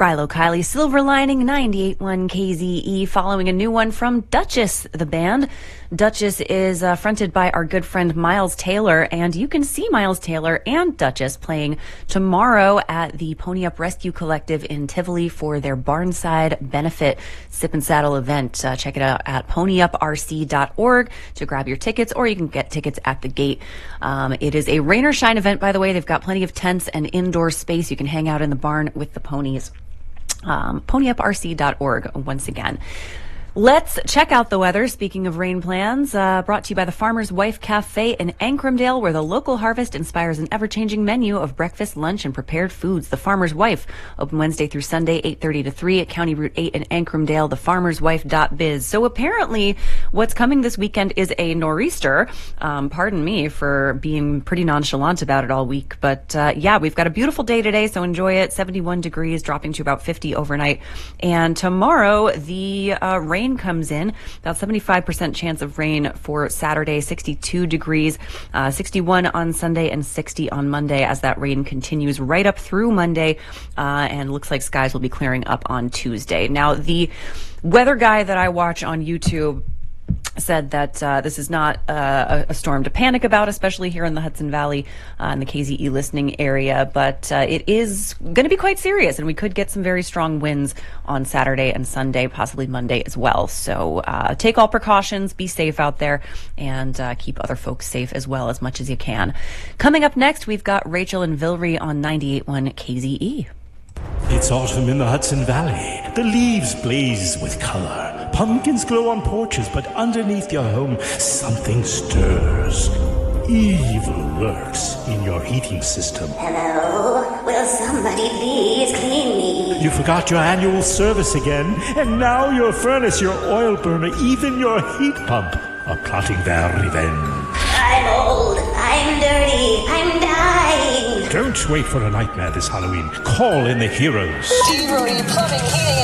Rilo Kiley, Silver Lining, 98.1 KZE, following a new one from Duchess, the band. Duchess is fronted by our good friend Miles Taylor, and you can see Miles Taylor and Duchess playing tomorrow at the Pony Up Rescue Collective in Tivoli for their Barnside Benefit Sip and Saddle event. Check it out at ponyyuprc.org to grab your tickets, or you can get tickets at the gate. It is a rain or shine event, by the way. They've got plenty of tents and indoor space. You can hang out in the barn with the ponies. ponyyuprc.org once again. Let's check out the weather. Speaking of rain plans, brought to you by the Farmer's Wife Cafe in Ancrumdale, where the local harvest inspires an ever-changing menu of breakfast, lunch, and prepared foods. The Farmer's Wife, open Wednesday through Sunday, 8:30 to 3 at County Route 8 in Ancrumdale, thefarmerswife.biz. So apparently what's coming this weekend is a nor'easter. Pardon me for being pretty nonchalant about it all week. But yeah, we've got a beautiful day today, so enjoy it. 71 degrees, dropping to about 50 overnight. And tomorrow, the rain comes in, about 75% chance of rain for Saturday, 62 degrees, 61 on Sunday and 60 on Monday as that rain continues right up through Monday, and looks like skies will be clearing up on Tuesday. Now, the weather guy that I watch on YouTube said that this is not a storm to panic about, especially here in the Hudson Valley in the KZE listening area, but it is going to be quite serious, and we could get some very strong winds on Saturday and Sunday, possibly Monday as well. So take all precautions, be safe out there, and keep other folks safe as well as much as you can. Coming up next, we've got Rachel and Vilry on 98.1 KZE. It's autumn in the Hudson Valley. The leaves blaze with color. Pumpkins glow on porches, but underneath your home, something stirs. Evil lurks in your heating system. Hello? Will somebody please clean me? You forgot your annual service again, and now your furnace, your oil burner, even your heat pump are plotting their revenge. I'm old. I'm dirty. I'm dying. Don't wait for a nightmare this Halloween. Call in the heroes. Steve Rohde Plumbing, Heating,